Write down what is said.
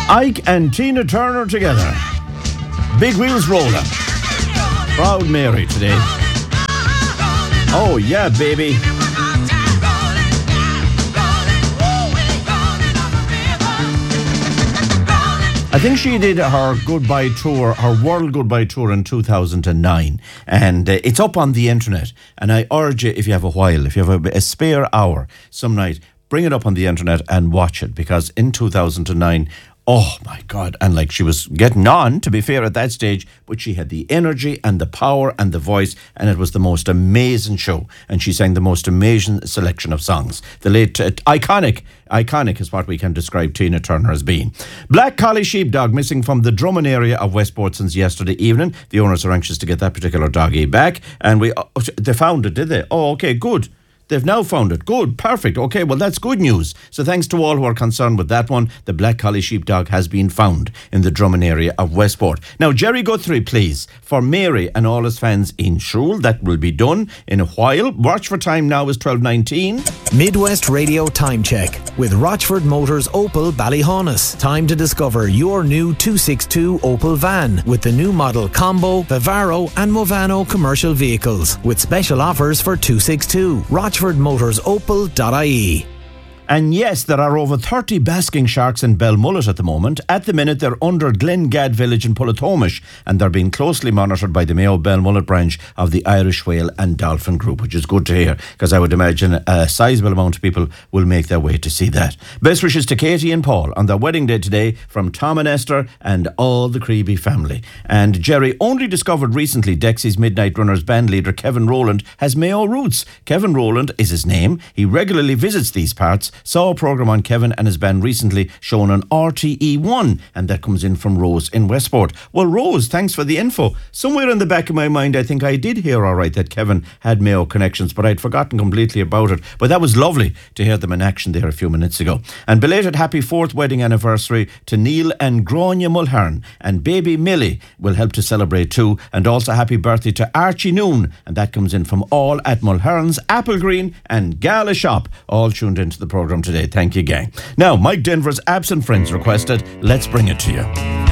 Ike and Tina Turner together. Big wheels rolling. Proud Mary today. Oh yeah, baby. I think she did her goodbye tour, her world goodbye tour in 2009. And it's up on the internet. And I urge you, if you have a while, if you have a spare hour some night, bring it up on the internet and watch it. Because in 2009, oh my God, and like she was getting on, to be fair, at that stage, but she had the energy and the power and the voice, and it was the most amazing show. And she sang the most amazing selection of songs. The late, iconic is what we can describe Tina Turner as being. Black Collie Sheepdog missing from the Drummond area of Westport since yesterday evening. The owners are anxious to get that particular doggy back. And they found it, did they? Oh, okay, good. They've now found it. Good, perfect. Okay, well, that's good news. So thanks to all who are concerned with that one. The Black Collie Sheepdog has been found in the Drummond area of Westport. Now, Jerry Guthrie, please, for Mary and all his fans in Shrule. That will be done in a while. Watch for time now is 12:19. Midwest Radio Time Check with Rochford Motors Opel Ballyhaunis. Time to discover your new 262 Opel van with the new model Combo, Vivaro and Movano commercial vehicles with special offers for 262. RochfordMotorsOpel.ie. And yes, there are over 30 basking sharks in Belmullet at the moment. At the minute, they're under Glengad village in Pullatomish, and they're being closely monitored by the Mayo Belmullet branch of the Irish Whale and Dolphin Group, which is good to hear, because I would imagine a sizable amount of people will make their way to see that. Best wishes to Katie and Paul on their wedding day today from Tom and Esther and all the Creeby family. And Jerry only discovered recently Dexy's Midnight Runners band leader Kevin Rowland has Mayo roots. Kevin Rowland is his name. He regularly visits these parts. Saw a programme on Kevin and his band recently shown on RTE1, and that comes in from Rose in Westport. Well, Rose, thanks for the info. Somewhere in the back of my mind, I think I did hear all right that Kevin had Mayo connections, but I'd forgotten completely about it. But that was lovely to hear them in action there a few minutes ago. And belated happy 4th wedding anniversary to Neil and Grania Mulhern, and baby Millie will help to celebrate too. And also happy birthday to Archie Noon, and that comes in from all at Mulhern's, Applegreen and Gala Shop, all tuned into the programme today. Thank you, gang. Now, Mike Denver's Absent Friends requested. Let's bring it to you.